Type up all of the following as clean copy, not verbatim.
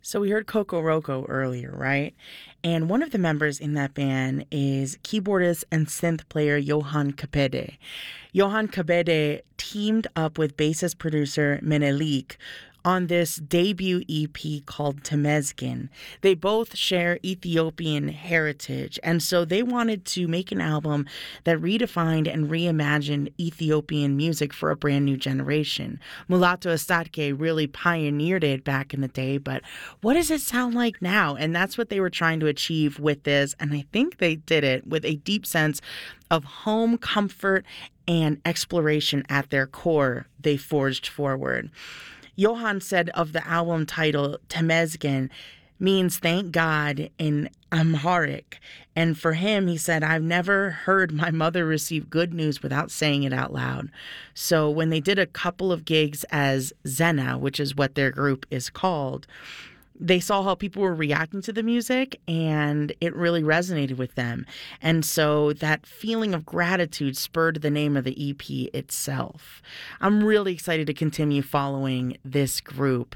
So we heard Coco Roco earlier, right? And one of the members in that band is keyboardist and synth player Johan Capede. Johan Capede teamed up with bassist producer Menelik on this debut EP called Temesgen. They both share Ethiopian heritage, and so they wanted to make an album that redefined and reimagined Ethiopian music for a brand new generation. Mulatto Astatke really pioneered it back in the day, but what does it sound like now? And that's what they were trying to achieve with this, and I think they did it with a deep sense of home comfort and exploration at their core. They forged forward. Johan said of the album title, Temesgen means thank God in Amharic. And for him, he said, I've never heard my mother receive good news without saying it out loud. So when they did a couple of gigs as Zena, which is what their group is called, they saw how people were reacting to the music and it really resonated with them. And so that feeling of gratitude spurred the name of the EP itself. I'm really excited to continue following this group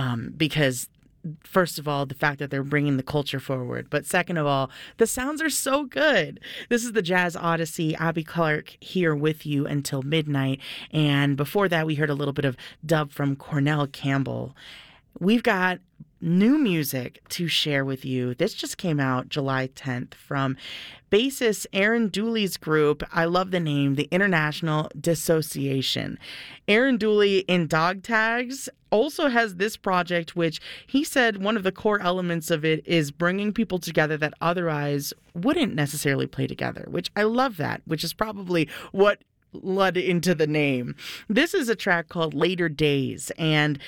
because first of all, the fact that they're bringing the culture forward. But second of all, the sounds are so good. This is the Jazz Odyssey. Abby Clark here with you until midnight. And before that, we heard a little bit of dub from Cornell Campbell. We've got new music to share with you. This just came out July 10th from bassist Aaron Dooley's group. I love the name, the International Dissociation. Aaron Dooley in Dog Tags also has this project, which he said one of the core elements of it is bringing people together that otherwise wouldn't necessarily play together, which I love that, which is probably what led into the name. This is a track called Later Days, and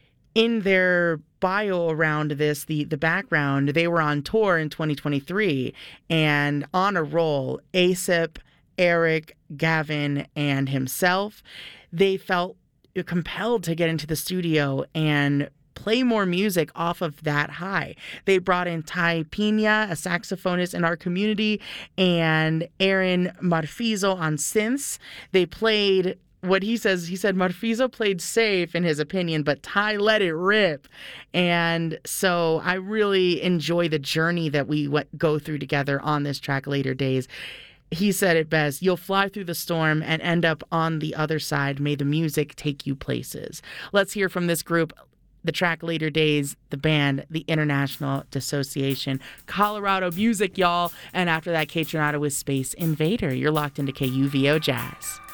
in their bio around this, the background, they were on tour in 2023 and on a roll. Asip, Eric, Gavin, and himself, they felt compelled to get into the studio and play more music off of that high. They brought in Ty Pina, a saxophonist in our community, and Aaron Marfizo on synths. They played what he said Marfizo played safe in his opinion, but Ty let it rip. And so I really enjoy the journey that we go through together on this track, Later Days. He said it best, you'll fly through the storm and end up on the other side. May the music take you places. Let's hear from this group, the track Later Days, the band, the International Dissociation. Colorado music, y'all. And after that, Kate Tronado with Space Invader. You're locked into KUVO Jazz.